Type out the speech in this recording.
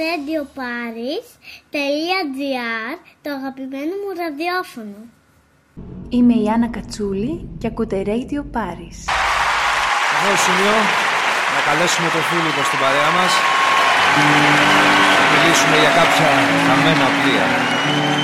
radioparis.gr, το αγαπημένο μου ραδιόφωνο. Είμαι η Άννα Κατσούλη και ακούτε Radio Paris. Εδώ σημείο να καλέσουμε τον Φίλιππο στην παρέα μας. Να μιλήσουμε για κάποια χαμένα πλοία.